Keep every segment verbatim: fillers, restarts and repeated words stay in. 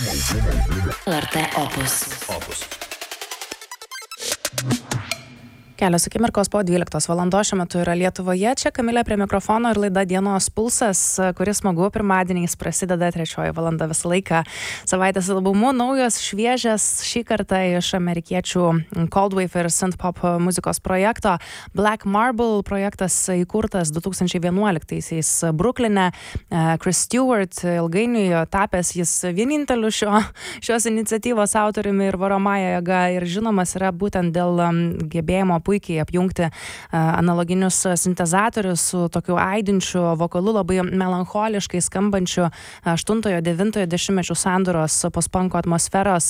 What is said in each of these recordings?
L R T Opus. Opus. Kelios akimirkos po dvyliktos valandos šiuo metu yra Lietuvoje. Čia Kamilė prie mikrofono ir laida Dienos pulsas, kuris smagu pirmadieniais prasideda trečioji valanda visą laiką. Savaitės albumu naujos, šviežias, šį kartą iš amerikiečių Coldwave ir synthpop muzikos projekto. Black Marble projektas įkurtas du tūkstančiai vienuoliktaisiais Brukline. Chris Stewart ilgainiui tapęs jis vieninteliu šio, šios iniciatyvos autoriumi ir varomąja jėga ir žinomas yra būtent dėl gebėjimo puikiai apjungti analoginius sintezatorius su tokiu aidinčiu vokalu, labai melancholiškai skambančiu aštuntojo devintojo dešimtmečių sandūros postpanko atmosferos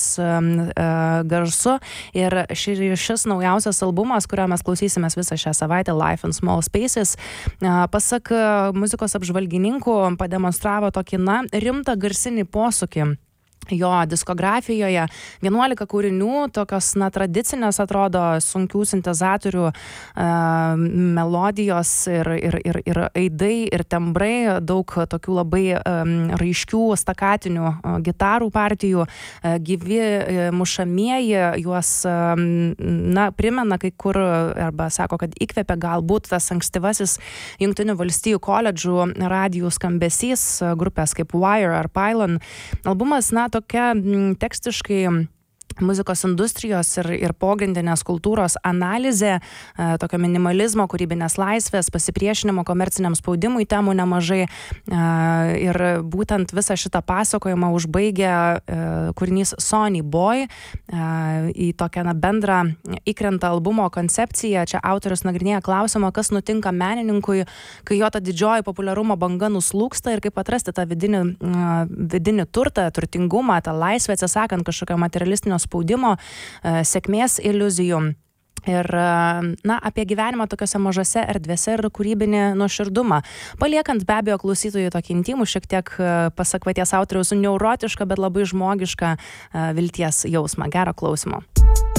garsu. Ir ši, šis naujausias albumas, kurio mes klausysimės visą šią savaitę, Life in Small Spaces, pasak muzikos apžvalgininkų, pademonstravo tokį, na, rimtą garsinį posūkį. Jo diskografijoje vienuolika kūrinių, tokios, na, tradicinės atrodo, sunkių sintezatorių uh, melodijos ir, ir, ir, ir aidai, ir tembrai, daug tokių labai um, raiškių stakatinių uh, gitarų partijų, uh, gyvi uh, mušamieji, juos, um, na, primena kai kur, arba sako, kad įkvėpia galbūt tas ankstyvasis Jungtinių valstijų koledžų radijų skambesys, uh, grupės kaip Wire ar Pylon. Albumas, na, tokia tekstiškai muzikos industrijos ir, ir pogrindinės kultūros analizė, tokio minimalizmo, kūrybinės laisvės, pasipriešinimo komerciniam spaudimui temų nemažai. Ir būtent visą šitą pasakojimą užbaigia kūrinys Sonny Boy į tokią, na, bendrą įkrenta albumo koncepciją. Čia autorius nagrinėja klausimą, kas nutinka menininkui, kai jo ta didžioji populiarumo banga nuslūksta ir kaip atrasti tą vidinį, vidinį turtą, turtingumą, tą laisvę, atsisakant kažkokio materialistinio spaudimo, sėkmės iliuzijų. Ir, na, apie gyvenimą tokiose mažose erdvėse ir kūrybinį nuoširdumą. Paliekant be abejo klausytojų tokį intimų, šiek tiek, pasak paties autoriaus, neurotišką, bet labai žmogišką vilties jausmą. Gero klausymo.